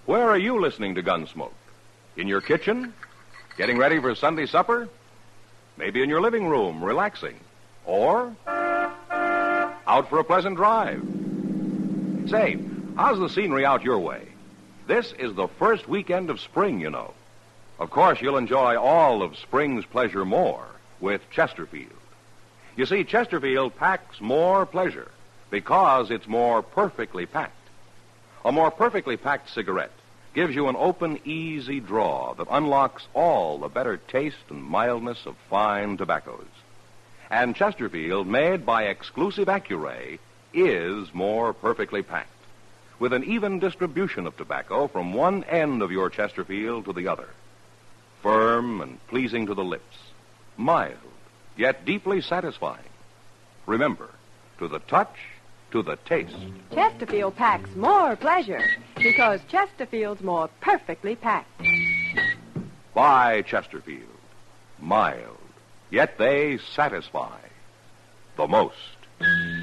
Where are you listening to Gunsmoke? In your kitchen? Getting ready for Sunday supper? Maybe in your living room, relaxing. Or out for a pleasant drive. Say, how's the scenery out your way? This is the first weekend of spring, you know. Of course, you'll enjoy all of spring's pleasure more with Chesterfield. You see, Chesterfield packs more pleasure because it's more perfectly packed. A more perfectly packed cigarette gives you an open, easy draw that unlocks all the better taste and mildness of fine tobaccos. And Chesterfield, made by exclusive Accuray, is more perfectly packed, with an even distribution of tobacco from one end of your Chesterfield to the other. Firm and pleasing to the lips, mild, yet deeply satisfying. Remember, to the touch, to the taste. Chesterfield packs more pleasure because Chesterfield's more perfectly packed. Buy Chesterfield. Mild, yet they satisfy the most.